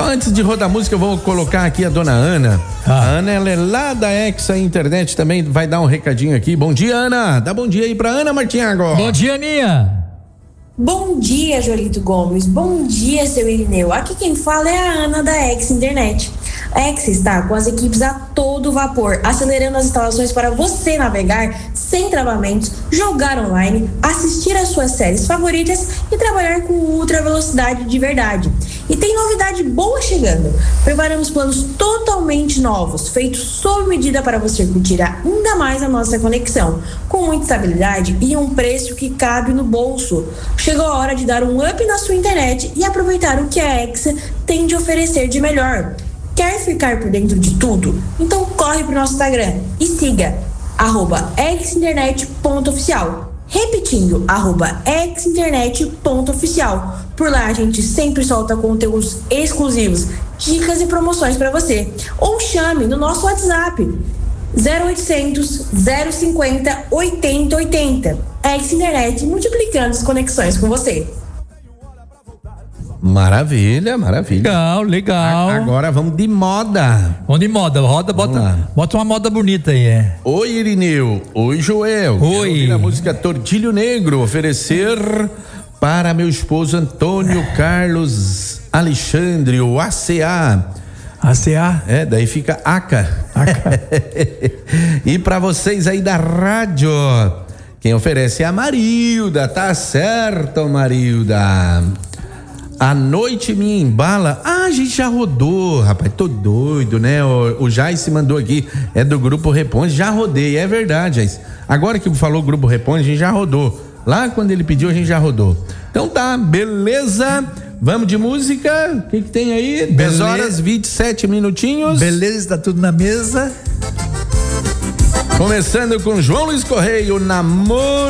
antes de rodar a música, eu vou colocar aqui a dona Ana. A Ana, ela é lá da Exa Internet, também vai dar um recadinho aqui. Bom dia, Ana. Dá bom dia aí pra Ana Martinhago. Bom dia, Aninha. Bom dia, Jolito Gomes. Bom dia, seu Irineu. Aqui quem fala é a Ana da Exa Internet. A Exa está com as equipes a todo vapor, acelerando as instalações para você navegar sem travamentos, jogar online, assistir às suas séries favoritas e trabalhar com ultra velocidade de verdade. E tem novidade boa chegando. Preparamos planos totalmente novos, feitos sob medida para você curtir ainda mais a nossa conexão, com muita estabilidade e um preço que cabe no bolso. Chegou a hora de dar um up na sua internet e aproveitar o que a Exa tem de oferecer de melhor. Quer ficar por dentro de tudo? Então corre para o nosso Instagram e siga @exinternet.oficial. Repetindo, @exinternet.oficial. Por lá a gente sempre solta conteúdos exclusivos, dicas e promoções para você. Ou chame no nosso WhatsApp 0800 050 8080. Exa Internet, multiplicando as conexões com você. Maravilha, maravilha. Legal. Agora vamos de moda. Vamos de moda. Bota uma moda bonita aí, Oi, Irineu. Oi, Joel. Oi. Quero ouvir a música Tortilho Negro, oferecer para meu esposo Antônio Carlos Alexandre, o ACA. ACA? Daí fica ACA. E para vocês aí da rádio, quem oferece é a Marilda, tá certo, Marilda? A noite me embala. A gente já rodou, rapaz, tô doido, né? O Jaice mandou aqui, é do Grupo Responde, já rodei, é verdade, Jaice. Agora que falou Grupo Responde, a gente já rodou. Lá quando ele pediu, a gente já rodou. Então tá, beleza. Vamos de música. O que tem aí? 10 horas 27 minutinhos. Beleza, tá tudo na mesa. Começando com João Luiz Correia, o namoro.